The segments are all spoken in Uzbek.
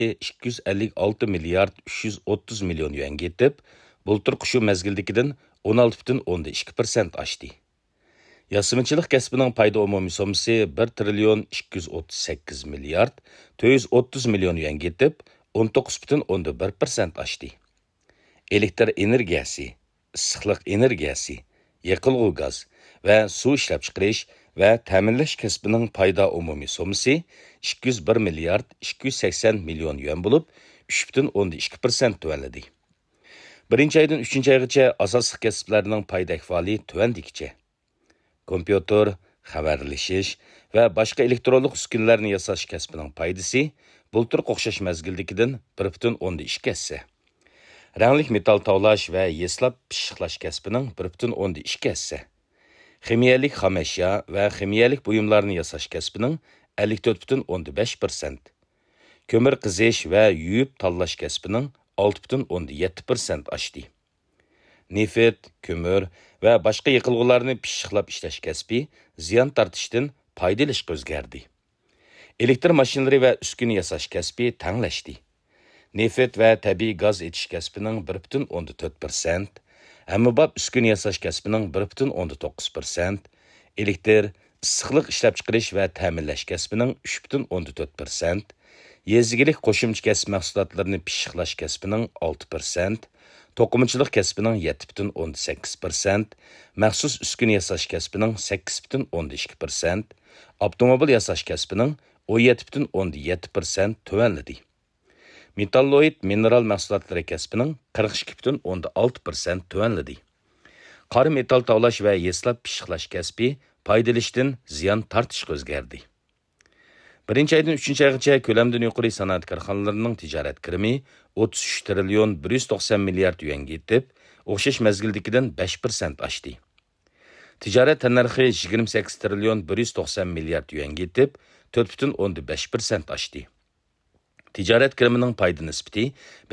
256 milliard 330 million yuanga yetib, bulturq shu mezgildikidan 16,2% oshdi. Yasımçılık kəsbinin payda umumi somusi 1 trilyon 238 milyard 430 milyon yuanga yetib, 19,1% oshdi. Elektr energiyasi, issiqlik energiyasi, yoqilg'i gaz va suv ishlab chiqarish va ta'minlash kasbining payda umumiy somusi 201 milliard 280 million yuan bo'lib, 3,2% tuvanladi. Birinchi aydan 3-chi aygacha asosiy kasblarning payda ahvoli tuvandikicha. Kompyuter, xabarlashish va boshqa elektronlik uskunalarni yasash kasbining paydasi bultur o'xshash mazgildikidan 1,2 hissa. Ranglik metal tavlash va yeslab pishiqlash kasbining 1,2 hissa. Ximiyalik xomashyo va ximiyalik buyumlarni yasash kasbining 54,5%. Ko'mir qizish va yuyib tanlash kasbining 6,7% oshdi. Nefet, ko'mir va boshqa yiqilg'ularni pishiqlab ishlash kasbi ziyon tortishdan foydalanishga o'zgardi. Elektr mashinalari va uskuna yasash kasbi tanglashdi. Nefet va tabiiy gaz etish kasbining 1,4%, hammabop uskuna yasash kasbining 1,9%, elektr, issiqlik ishlab chiqarish va ta'minlash kasbining 3,4%, yezigilik qo'shimcha kasb mahsulotlarini pishiqlash kasbining 6%, to'qimachilik kasbining 7,8%, maxsus uskuna yasash kasbining 8,2%, avtomobil yasash kasbining 17,7% tuvanladi. Metalloid mineral mahsulotlari kasbining 42,6% tuvanladi. Qora metal tavlash va yeslab pishiqlash kasbi foydalanishdan ziyon tortishga o'zgardi. Birinchi aydan 3-chi aygacha ko'lamdan yuqori sanoat korxonalarining tijorat kirimi 33 trilyon 190 milliard yuanga yetib, o'xshash mazgildikidan 5% oshdi. Tijorat tannarxi 28 trilyon 190 milliard yuanga yetib, 4,5% oshdi. Tijorat kirimining payda nisbati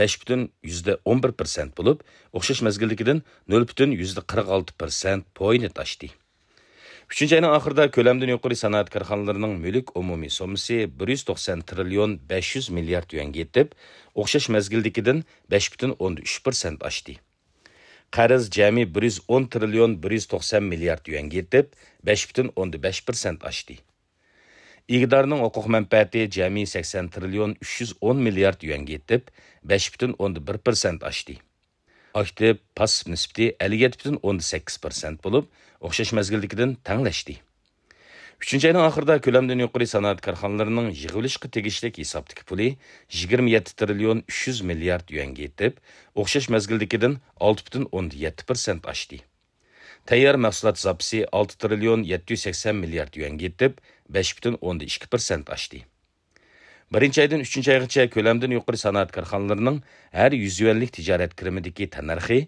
5,11% bo'lib, o'xshash mazgildikidan 0,46% point oshdi. 3-chi ayning oxirida ko'lamdan yuqori sanoat korxonalarining mulk umumiy sommasi 190 trilyon 500 milliard yuanga yetib, o'xshash mazgildikidan 5,13% oshdi. Qarz jami 110 trilyon 190 milliard yuanga yetib, 5,15% oshdi. İgdarning huquq manfaati jami 80 trilyon 310 milliard yuanga yetib, 5,1% oshdi. Aktiv passiv nisbati 57,18% bo'lib, o'xshash mazgildikidan tanglashdi. 3-chi ayning oxirida ko'lamdan yuqori sanoat korxonalarining yig'ilishga tegishli hisobdagi puli 27 trilyon 300 milliard yuanga yetib, o'xshash mazgildikidan 6,17% oshdi. Tayyor mahsulot zapisi 6 trilyon 780 milliard yuanga yetib, 5,12% oshdi. Birinchi aydan 3-chi aygacha ko'lamdan yuqori sanoat korxonalarining har 100 yuanlik tijorat kirimidagi tannarxi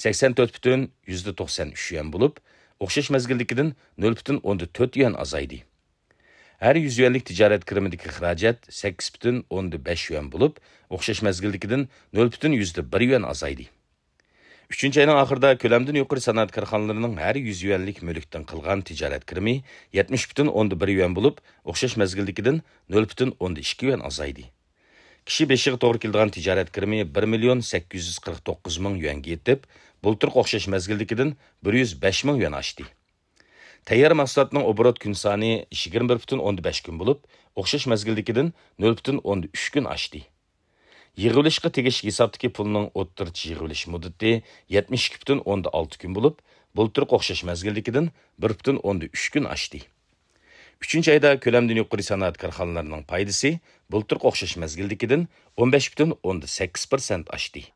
84,93 yuan bo'lib, o'xshash mazgildikidan 0,14 yuan azaydi. Har 100 yuanlik tijorat kirimidagi xarajat 8,15 yuan bo'lib, o'xshash mazgildikidan 0,1 yuan azaydi. 3-chi ayning oxirida ko'lamdan yuqori sanoat korxonalarining har 100 yuanlik mulkdan qilgan tijorat kirimi 70,1 yuan bo'lib, o'xshash mazgildikidan 0,12 yuan azaydi. Kishi beshiga to'g'ri keladigan tijorat kirimi 1 million 849 ming yuanga yetib, bulturq o'xshash mazgildikidan 105 ming yuan oshdi. Tayyor mahsulotning obrot kun soni 21,15 kun bo'lib, o'xshash mazgildikidan 0,13 kun oshdi. Yig'ilishga tegish hisobdagi pulning o'ttirchi yig'ilish muddati 72,6 kun bo'lib, bulturq o'xshash mazgildikidan 1,13 kun oshdi. 3-chi ayda ko'lamdan yuqori sanoat korxonalarining foydasi bulturq o'xshash mazgildikidan 15,18% oshdi.